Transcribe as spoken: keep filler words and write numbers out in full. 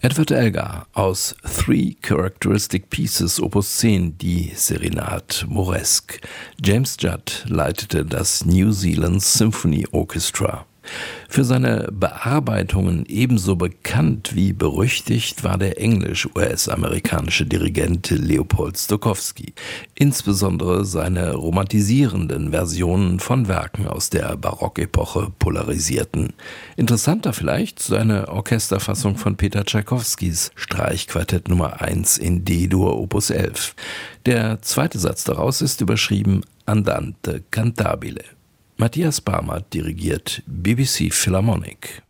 Edward Elgar aus Three Characteristic Pieces Opus zehn, die Serenade Moresque. James Judd leitete das New Zealand Symphony Orchestra. Für seine Bearbeitungen ebenso bekannt wie berüchtigt war der englisch-U S-amerikanische Dirigent Leopold Stokowski. Insbesondere seine romantisierenden Versionen von Werken aus der Barockepoche polarisierten. Interessanter vielleicht seine Orchesterfassung von Peter Tschaikowskis Streichquartett Nummer eins in D-Dur Opus elf. Der zweite Satz daraus ist überschrieben Andante cantabile. Matthias Barmert dirigiert B B C Philharmonic.